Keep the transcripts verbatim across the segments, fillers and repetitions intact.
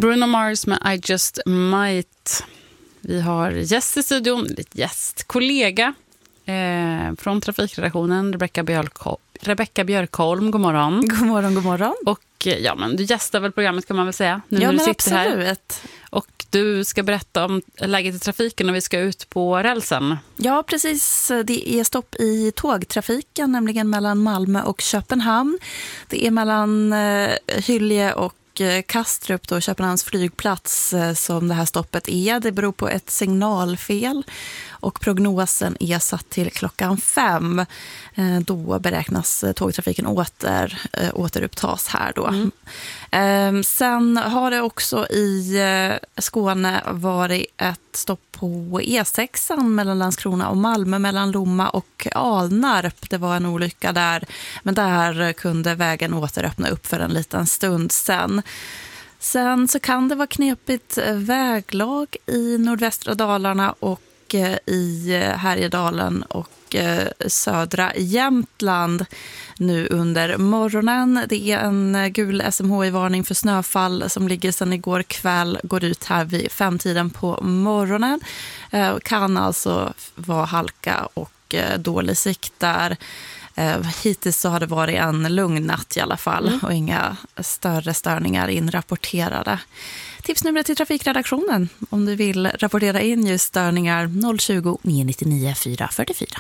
Bruno Mars med I Just Might. Vi har gäst i studion, lite gäst, kollega eh, från trafikredaktionen, Rebecca Björkholm. Rebecca Björkholm, god morgon. God morgon, god morgon. Och ja, men du gästar väl programmet kan man väl säga. Nu ja, när du men sitter absolut. Här. Och du ska berätta om läget i trafiken och vi ska ut på rälsen. Ja, precis. Det är stopp i tågtrafiken, nämligen mellan Malmö och Köpenhamn. Det är mellan eh, Hyllie och Kastrup, då, Köpenhamns flygplats, som det här stoppet är. Det beror på ett signalfel och prognosen är satt till klockan fem. Då beräknas tågtrafiken åter, återupptas här då. Mm. Sen har det också i Skåne varit ett stopp på E sex mellan Landskrona och Malmö, mellan Lomma och Alnarp. Det var en olycka där, men där kunde vägen återöppna upp för en liten stund sen. Sen så kan det vara knepigt väglag i nordvästra Dalarna och i Härjedalen och södra Jämtland nu under morgonen. Det är en gul S M H I-varning för snöfall som ligger sedan igår kväll, går ut här vid femtiden på morgonen. Kan alltså vara halka och dålig sikt där. Hittills så har det varit en lugn natt i alla fall mm. och inga större störningar inrapporterade. Tipsnumret till trafikredaktionen om du vill rapportera in just störningar noll tjugo, nio nittionio, fyra fyrtiofyra.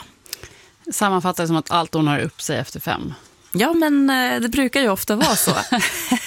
Sammanfattar det som att allt hon har upp sig efter fem. Ja, men det brukar ju ofta vara så.